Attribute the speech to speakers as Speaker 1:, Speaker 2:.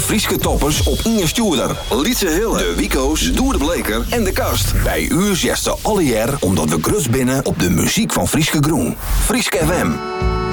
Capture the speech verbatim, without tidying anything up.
Speaker 1: Frieske toppers op Inge Stuurder, Lietse Hille, de Wico's, Doer de Bleker en de Kast. Bij u zesten alle jaar omdat we grus binnen op de muziek van Frieske Groen. Frieske F M.